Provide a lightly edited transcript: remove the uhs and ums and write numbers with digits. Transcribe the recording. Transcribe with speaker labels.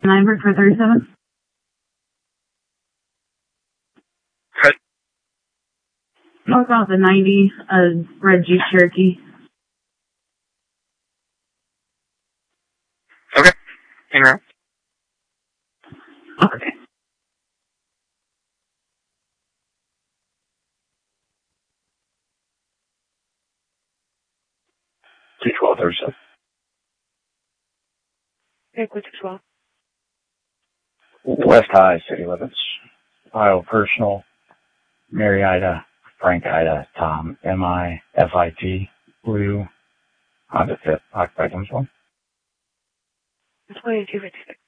Speaker 1: 9 for 37.
Speaker 2: Cut.
Speaker 1: Northbound the 90, red Jeep Cherokee.
Speaker 2: Okay. En route.
Speaker 1: Okay.
Speaker 3: Thursday.
Speaker 4: Okay, 212.
Speaker 3: West High, city limits. Ohio personal. Mary Ida, Frank Ida, Tom, M-I-F-I-T, Blue, Honda Fit, occupied home.
Speaker 4: 2256.